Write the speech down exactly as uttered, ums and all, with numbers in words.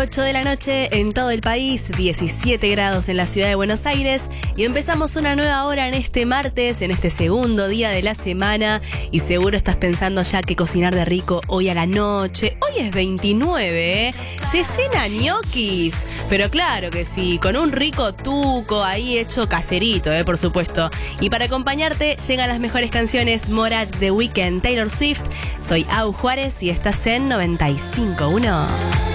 ocho de la noche en todo el país, diecisiete grados en la ciudad de Buenos Aires y empezamos una nueva hora en este martes, en este segundo día de la semana y seguro estás pensando ya que cocinar de rico hoy a la noche. Hoy es veintinueve, ¿eh? Se cena ñoquis, pero claro que sí, con un rico tuco ahí hecho caserito, ¿eh? Por supuesto. Y para acompañarte llegan las mejores canciones: Morat, The Weeknd, Taylor Swift. Soy Au Juárez y estás en noventa y cinco punto uno.